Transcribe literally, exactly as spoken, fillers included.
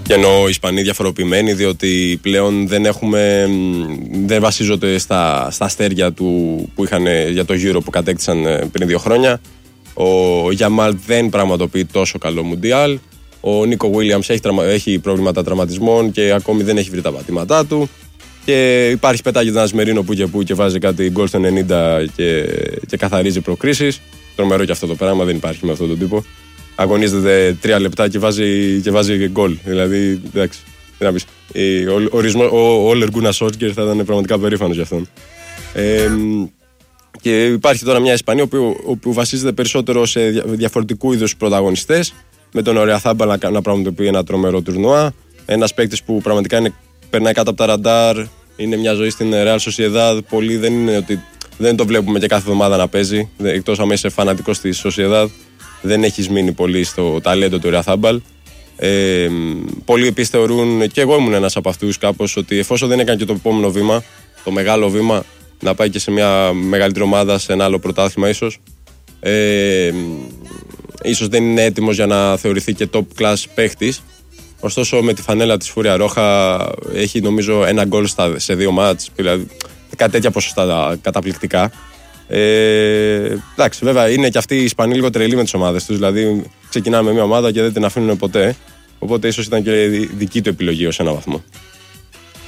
Και εννοώ Ισπανοί διαφοροποιημένοι, διότι πλέον δεν έχουμε, δεν βασίζονται στα, στα αστέρια του που είχαν για το Euro που κατέκτησαν πριν δύο χρόνια. Ο Γιαμάλ δεν πραγματοποιεί τόσο καλό Μουντιάλ. Ο Νίκο Βίλιαμς έχει, έχει προβλήματα τραυματισμών και ακόμη δεν έχει βρει τα πατήματά του. Και υπάρχει πετάγεται ένας Μερίνο που και που και βάζει κάτι γκολ στο ενενήντα και, και καθαρίζει προκρίσεις. Τρομερό και αυτό το πράγμα, δεν υπάρχει με αυτόν τον τύπο. Αγωνίζεται τρία λεπτά και βάζει, και βάζει γκολ. Δηλαδή, εντάξει, τι να πεις. Ο, ο Όλερ Γκούναρ Σόλσκερ θα ήταν πραγματικά περήφανος για αυτόν. Ε, και υπάρχει τώρα μια Ισπανία που, που βασίζεται περισσότερο σε διαφορετικού είδους πρωταγωνιστές. Με τον Οριαθάμπαλ να, να πραγματοποιεί ένα τρομερό τουρνουά. Ένας παίκτης που πραγματικά είναι, περνάει κάτω από τα ραντάρ. Είναι μια ζωή στην Real Sociedad. Πολλοί δεν είναι ότι δεν το βλέπουμε και κάθε εβδομάδα να παίζει. Εκτός αν είσαι φανατικός της Sociedad. Δεν έχει μείνει πολύ στο ταλέντο του Οριαθάμπαλ. Ε, πολλοί επίσης θεωρούν, και εγώ ήμουν ένας από αυτούς κάπως, ότι εφόσον δεν έκανε και το επόμενο βήμα, το μεγάλο βήμα, να πάει και σε μια μεγαλύτερη ομάδα, σε ένα άλλο πρωτάθλημα ίσως, ε, ίσως δεν είναι έτοιμος για να θεωρηθεί και top class παίχτης. Ωστόσο με τη φανέλα της Φούρια Ρόχα έχει νομίζω ένα γκολ σε δύο μάτς, δηλαδή κάτι τέτοια ποσοστά καταπληκτικά. Ε, εντάξει, βέβαια είναι και αυτοί οι Ισπανοί λίγο τρελοί με τις ομάδες τους. Δηλαδή ξεκινάμε μια ομάδα και δεν την αφήνουν ποτέ. Οπότε ίσως ήταν και δική του επιλογή ως ένα βαθμό.